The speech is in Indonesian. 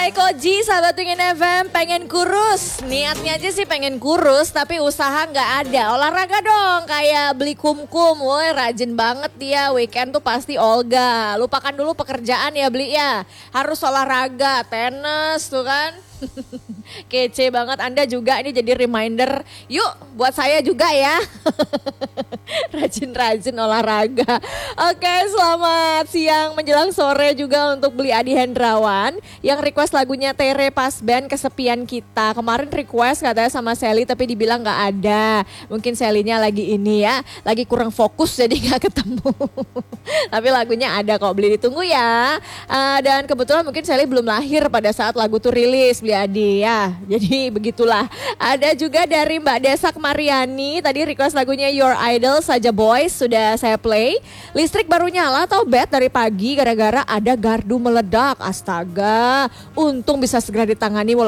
Hai Koji, sahabat Pingin FM, pengen kurus. Niatnya aja sih pengen kurus, tapi usaha nggak ada. Olahraga dong, kayak beli kumkum. Woi, rajin banget dia. Weekend tuh pasti Olga. Lupakan dulu pekerjaan ya beli ya. Harus olahraga, tenis tuh kan. Kece banget, Anda juga ini jadi reminder. Yuk buat saya juga ya. Rajin-rajin olahraga. Oke, selamat siang menjelang sore juga untuk Beli Adi Hendrawan yang request lagunya Tere Pas Band Kesepian Kita. Kemarin request katanya sama Sally tapi dibilang gak ada. Mungkin Sally-nya lagi ini ya, lagi kurang fokus jadi gak ketemu. Tapi lagunya ada kok, beli ditunggu ya. Dan kebetulan mungkin Sally belum lahir pada saat lagu tuh rilis Beli Adi ya. Jadi begitulah. Ada juga dari Mbak Desak Mariani tadi request lagunya Your Idol Saja Boys, sudah saya play. Listrik baru nyala atau bed dari pagi gara-gara ada gardu meledak. Astaga, untung bisa segera ditangani.